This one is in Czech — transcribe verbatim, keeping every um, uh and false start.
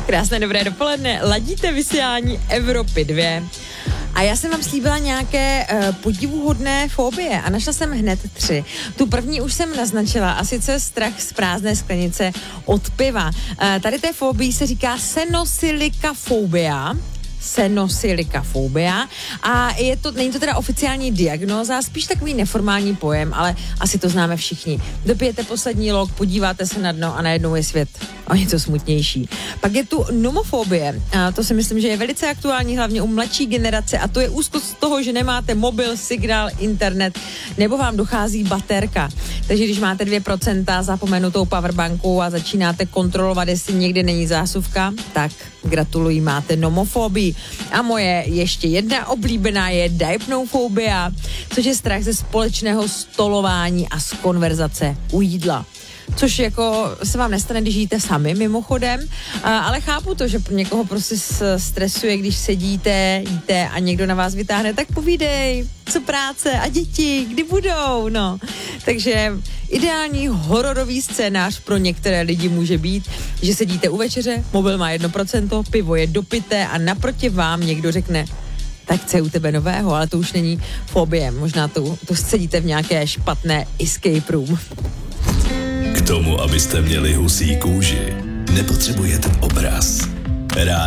Krásné dobré dopoledne, ladíte vysílání Evropy dva. A já jsem vám slíbila nějaké uh, podivuhodné fobie a našla jsem hned tři. Tu první už jsem naznačila, a sice strach z prázdné sklenice od piva. Uh, tady té fobii se říká senosilikafobia. Senosilikafobia a je to, není to teda oficiální diagnóza, spíš takový neformální pojem, ale asi to známe všichni. Dopijete poslední lok, podíváte se na dno a najednou je svět o něco smutnější. Pak je tu nomofobie, a to si myslím, že je velice aktuální, hlavně u mladší generace, a to je úzkost z toho, že nemáte mobil, signál, internet, nebo vám dochází baterka. Takže když máte dvě procenta zapomenutou powerbanku a začínáte kontrolovat, jestli někde není zásuvka, tak gratuluji, máte nomofobii. A moje ještě jedna oblíbená je dipnofobia, což je strach ze společného stolování a z konverzace u jídla. Což jako se vám nestane, když jíte sami mimochodem, a, ale chápu to, že pro někoho prostě stresuje, když sedíte, jíte a někdo na vás vytáhne, tak povídej, co práce a děti, kdy budou, no. Takže ideální hororový scénář pro některé lidi může být, že sedíte u večeře, mobil má jedno procento, pivo je dopité a naproti vám někdo řekne, tak co je u tebe nového, ale to už není fobie, možná to, to sedíte v nějaké špatné escape room. K tomu, abyste měli husí kůži, nepotřebujete obraz. Rádio